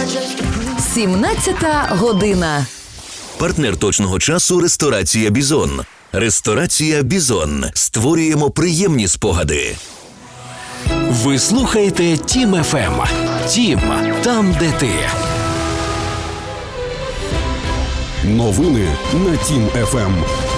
17 година. Партнер точного часу – ресторація «Бізон». Ресторація «Бізон». Створюємо приємні спогади. Ви слухаєте Тім ФМ. Тім – там, де ти. Новини на Тім ФМ.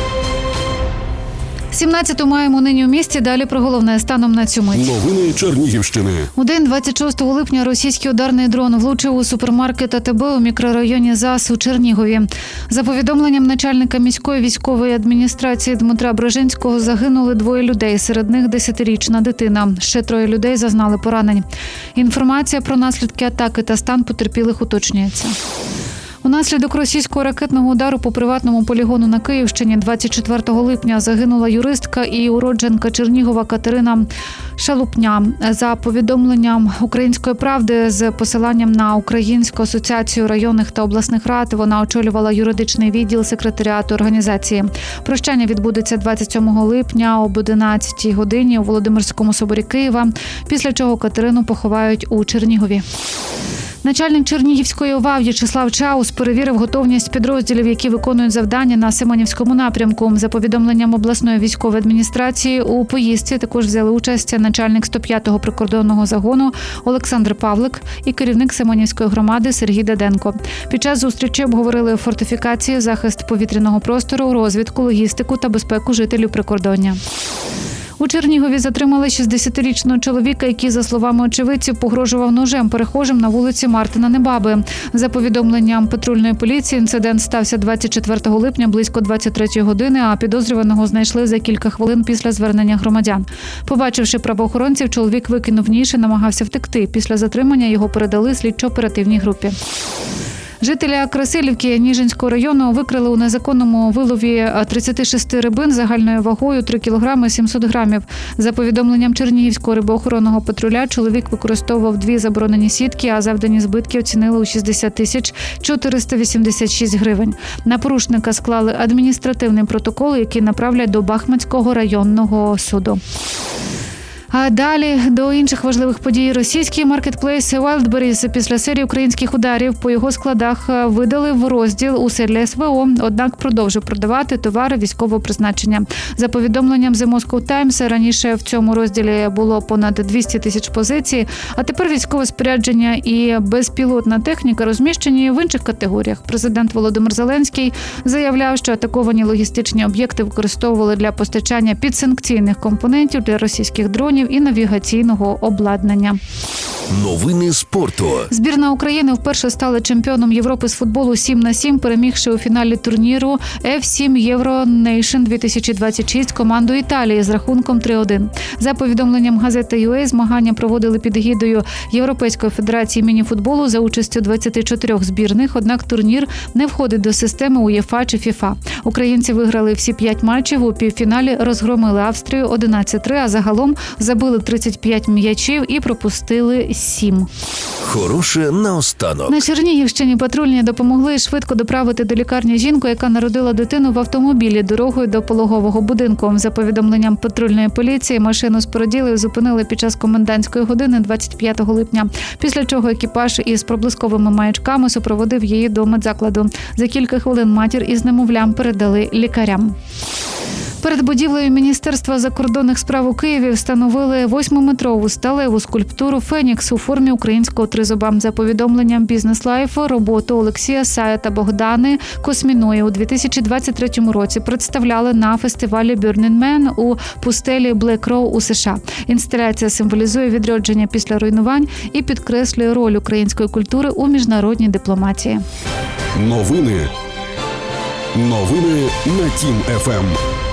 17-ту маємо нині у місті. Далі про головне станом на цю мить. Новини Чернігівщини. У день 26 липня російський ударний дрон влучив у супермаркет АТБ у мікрорайоні ЗАС у Чернігові. За повідомленням начальника міської військової адміністрації Дмитра Брижинського, загинули 2 людей, серед них 10-річна дитина. Ще 3 людей зазнали поранень. Інформація про наслідки атаки та стан потерпілих уточнюється. Унаслідок російського ракетного удару по приватному полігону на Київщині 24 липня загинула юристка і уродженка Чернігова Катерина Шалупня. За повідомленням «Української правди» з посиланням на Українську асоціацію районних та обласних рад, вона очолювала юридичний відділ секретаріату організації. Прощання відбудеться 27 липня об 11 годині у Володимирському соборі Києва, після чого Катерину поховають у Чернігові. Начальник Чернігівської ОВА В'ячеслав Чаус перевірив готовність підрозділів, які виконують завдання на Семенівському напрямку. За повідомленням обласної військової адміністрації, у поїздці також взяли участь начальник 105-го прикордонного загону Олександр Павлик і керівник Семенівської громади Сергій Деденко. Під час зустрічі обговорили фортифікації, захист повітряного простору, розвідку, логістику та безпеку жителів прикордоння. У Чернігові затримали 60-річного чоловіка, який, за словами очевидців, погрожував ножем перехожим на вулиці Мартина Небаби. За повідомленням патрульної поліції, інцидент стався 24 липня близько 23 години, а підозрюваного знайшли за кілька хвилин після звернення громадян. Побачивши правоохоронців, чоловік викинув ніж і намагався втекти. Після затримання його передали слідчо-оперативній групі. Жителі Красилівки Ніжинського району викрили у незаконному вилові 36 рибин загальною вагою 3 кг 700 грамів. За повідомленням Чернігівського рибоохоронного патруля, чоловік використовував 2 заборонені сітки, а завдані збитки оцінили у 60 486 гривень. На порушника склали адміністративний протокол, який направлять до Бахмацького районного суду. А далі до інших важливих подій. Російський маркетплейс Wildberries після серії українських ударів по його складах видалив розділ «Усе для СВО», однак продовжив продавати товари військового призначення. За повідомленням The Moscow Times, раніше в цьому розділі було понад 200 тисяч позицій, а тепер військове спорядження і безпілотна техніка розміщені в інших категоріях. Президент Володимир Зеленський заявляв, що атаковані логістичні об'єкти використовували для постачання підсанкційних компонентів для російських дронів і навігаційного обладнання. Новини спорту. Збірна України вперше стала чемпіоном Європи з футболу 7х7, перемігши у фіналі турніру F7 Euro Nation 2026 команду Італії з рахунком 3-1. За повідомленням газети UA, змагання проводили під егідою Європейської федерації міні-футболу за участю 24 збірних, однак турнір не входить до системи УЄФА чи ФІФА. Українці виграли всі 5 матчів, у півфіналі розгромили Австрію 11-3, а загалом забили 35 м'ячів і пропустили 7. Хороше наостанок. На Чернігівщині патрульні допомогли швидко доправити до лікарні жінку, яка народила дитину в автомобілі дорогою до пологового будинку. За повідомленням патрульної поліції, машину з породілею зупинили під час комендантської години 25 липня. Після чого екіпаж із проблисковими маячками супроводив її до медзакладу. За кілька хвилин матір із немовлям передали лікарям. Перед будівлею Міністерства закордонних справ у Києві встановили 8-метрову сталеву скульптуру «Фенікс» у формі українського тризуба. За повідомленням «Бізнес Лайфу», роботу Олексія Сая та Богдани Косміної у 2023 році представляли на фестивалі Burning Man у пустелі Блек Роу у США. Інсталяція символізує відродження після руйнувань і підкреслює роль української культури у міжнародній дипломатії. Новини на Тім ФМ.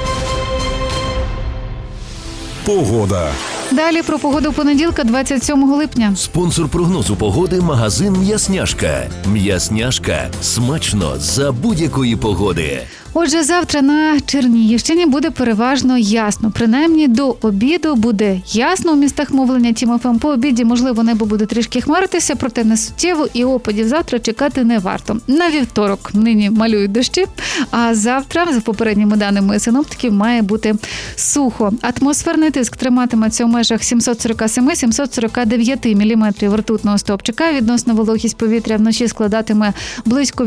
Погода. Далі про погоду понеділка, 27 липня. Спонсор прогнозу погоди – магазин «М'ясняшка». «М'ясняшка» – смачно за будь-якої погоди. Отже, завтра на Чернігівщині буде переважно ясно. Принаймні до обіду буде ясно у містах мовлення Тім ФМ. По обіді, можливо, небо буде трішки хмаритися, проте не суттєво, і опадів завтра чекати не варто. На вівторок нині малюють дощі, а завтра, за попередніми даними синоптиків, має бути сухо. Атмосферний тиск триматиметься у межах 747-749 міліметрів ртутного стовпчика. Відносна вологість повітря вночі складатиме близько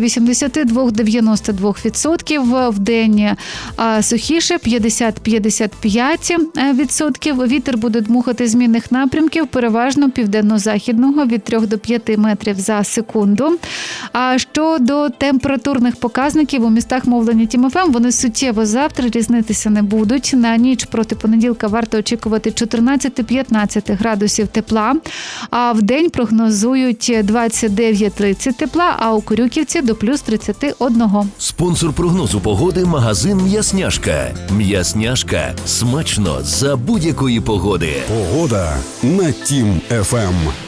82-92%. В день сухіше 50-55%. Вітер буде дмухати змінних напрямків, переважно південно-західного від 3 до 5 метрів за секунду. А щодо температурних показників у містах мовлення Тім ФМ, вони суттєво завтра різнитися не будуть. На ніч проти понеділка варто очікувати 14-15 градусів тепла, а в день прогнозують 29-30 тепла, а у Корюківці до плюс 31. Спонсор прогнозу погоди – магазин «М'ясняшка». «М'ясняшка» – смачно за будь-якої погоди. Погода на Тім ФМ.